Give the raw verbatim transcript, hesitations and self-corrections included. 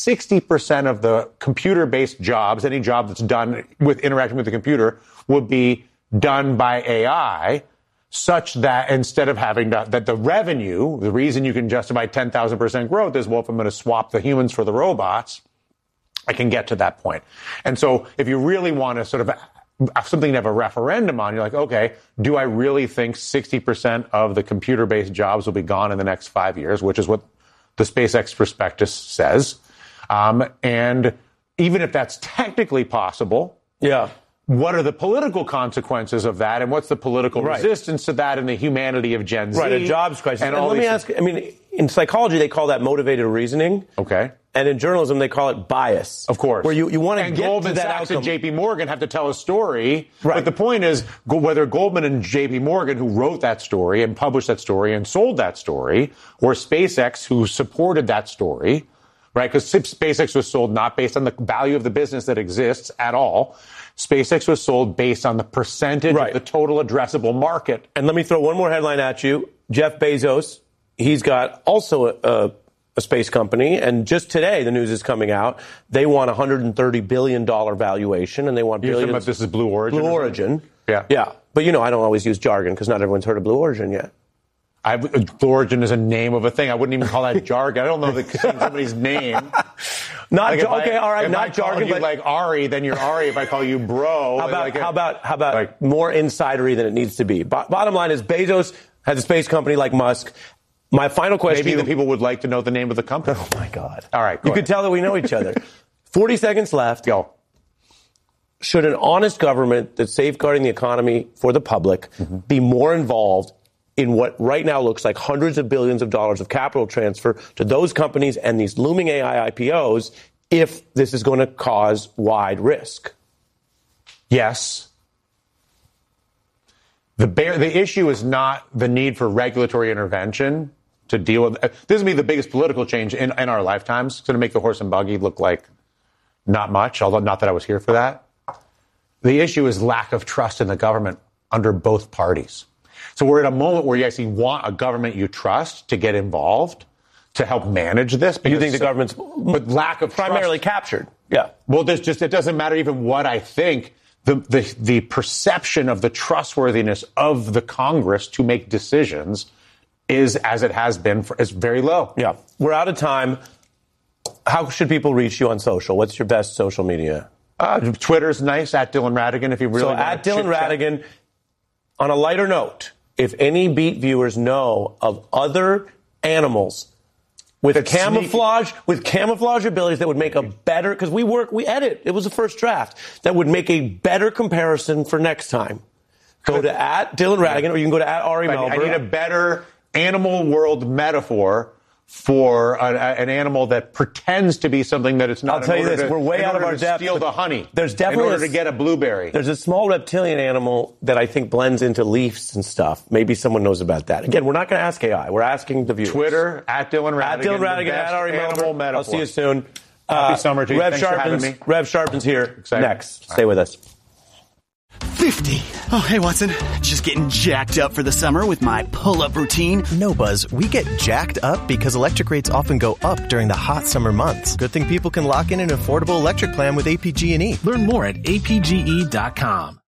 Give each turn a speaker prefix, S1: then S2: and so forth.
S1: sixty percent of the computer-based jobs, any job that's done with interaction with the computer, would be done by A I, such that instead of having to, that the revenue, the reason you can justify ten thousand percent growth is, well, if I'm going to swap the humans for the robots, I can get to that point. And so if you really want to sort of something to have a referendum on, you're like, okay, do I really think sixty percent of the computer-based jobs will be gone in the next five years, which is what the SpaceX prospectus says. Um, and even if that's technically possible,
S2: yeah,
S1: what are the political consequences of that, and what's the political
S2: right.
S1: resistance to that, and the humanity of Gen Z?
S2: Right, a jobs crisis.
S1: And,
S2: and
S1: all
S2: let me
S1: these
S2: ask, I mean, in psychology, they call that motivated reasoning.
S1: Okay.
S2: And in journalism, they call it bias.
S1: Of course.
S2: Where you, you want to
S1: and
S2: get
S1: Goldman
S2: to that
S1: Sachs
S2: outcome.
S1: and J P Morgan have to tell a story.
S2: Right.
S1: But the point is, whether Goldman and J P Morgan, who wrote that story and published that story and sold that story, or SpaceX, who supported that story, right? Because SpaceX was sold not based on the value of the business that exists at all. SpaceX was sold based on the percentage
S2: right.
S1: of the total addressable market.
S2: And let me throw one more headline at you. Jeff Bezos, he's got also a, a, a space company. And just today, the news is coming out. They want a one hundred thirty billion dollars valuation, and they want
S1: You're
S2: billions.
S1: talking about this is Blue Origin?
S2: Blue Origin.
S1: Yeah.
S2: Yeah. But, you know, I don't always use jargon because not everyone's heard of Blue Origin yet.
S1: I, Blue Origin is a name of a thing. I wouldn't even call that jargon. I don't know the, somebody's name.
S2: Not
S1: like
S2: jo-
S1: I,
S2: okay, all right,
S1: if
S2: not
S1: I call
S2: jargon.
S1: you
S2: but
S1: like Ari, then you're Ari. If I call you bro,
S2: how about
S1: like a,
S2: how about how about
S1: like,
S2: more insidery than it needs to be? Bo- bottom line is Bezos has a space company like Musk. My final question:
S1: maybe the people would like to know the name of the company.
S2: Oh my God!
S1: All right, go
S2: you
S1: ahead.
S2: could tell that we know each other. Forty seconds left.
S1: Go.
S2: Should an honest government that's safeguarding the economy for the public mm-hmm. be more involved in what right now looks like hundreds of billions of dollars of capital transfer to those companies and these looming A I I P Os if this is going to cause wide risk?
S1: Yes. The bear, the issue is not the need for regulatory intervention to deal with. This will be the biggest political change in, in our lifetimes. It's going to make the horse and buggy look like not much, although not that I was here for that. The issue is lack of trust in the government under both parties. So we're at a moment where you actually want a government you trust to get involved to help manage this.
S2: You think the
S1: so,
S2: government's
S1: but lack of
S2: primarily
S1: trust,
S2: captured? Yeah.
S1: Well, there's just it doesn't matter even what I think. The, the the perception of the trustworthiness of the Congress to make decisions is, as it has been, for, is very low.
S2: Yeah. We're out of time. How should people reach you on social? What's your best social media?
S1: Uh, Twitter's nice, at Dylan Ratigan, if you really
S2: so
S1: want
S2: at
S1: to
S2: Dylan Ratigan. On a lighter note, if any Beat viewers know of other animals with
S1: That's
S2: camouflage,
S1: sneaky.
S2: with camouflage abilities that would make a better, because we work, we edit. It was the first draft that would make a better comparison for next time. Go to at Dylan Ratigan, or you can go to at Ari Melber.
S1: I need a better animal world metaphor for a, a, an animal that pretends to be something that it's not.
S2: I'll tell you this:
S1: to,
S2: we're way out of our
S1: to
S2: depth.
S1: Steal the honey.
S2: There's definitely
S1: in order
S2: a,
S1: to get a blueberry.
S2: There's a small reptilian animal that I think blends into leaves and stuff. Maybe someone knows about that. Again, we're not going to ask A I. We're asking the viewers.
S1: Twitter at Dylan Ratigan.
S2: At Dylan Ratigan. At Ari Melber.
S1: Metaphor.
S2: I'll see you soon.
S1: Happy
S2: uh,
S1: summer to you.
S2: Rev
S1: Thanks for having
S2: Sharpens,
S1: me.
S2: Rev Sharpens here
S1: Excited.
S2: next. Stay with us.
S3: fifty. Oh, hey, Watson. Just getting jacked up for the summer with my pull-up routine.
S4: No, Buzz. We get jacked up because electric rates often go up during the hot summer months. Good thing people can lock in an affordable electric plan with A P G and E.
S5: Learn more at A P G E dot com.